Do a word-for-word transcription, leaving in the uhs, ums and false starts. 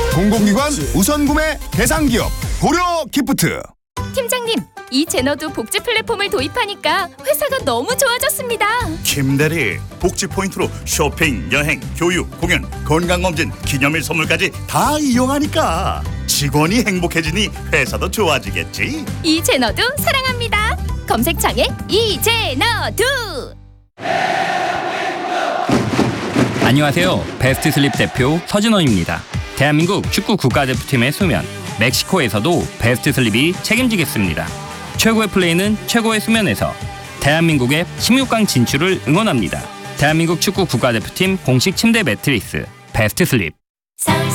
공공기관 우선구매 대상기업 고려기프트. 팀장님, 이 제너도 복지 플랫폼을 도입하니까 회사가 너무 좋아졌습니다. 김대리, 복지 포인트로 쇼핑, 여행, 교육, 공연, 건강검진, 기념일 선물까지 다 이용하니까 직원이 행복해지니 회사도 좋아지겠지. 이 제너도 사랑합니다. 검색창에 이제너도. 안녕하세요. 베스트 슬립 대표 서진원입니다. 대한민국 축구 국가대표팀의 수면, 멕시코에서도 베스트 슬립이 책임지겠습니다. 최고의 플레이는 최고의 수면에서. 대한민국의 십육 강 진출을 응원합니다. 대한민국 축구 국가대표팀 공식 침대 매트리스 베스트 슬립.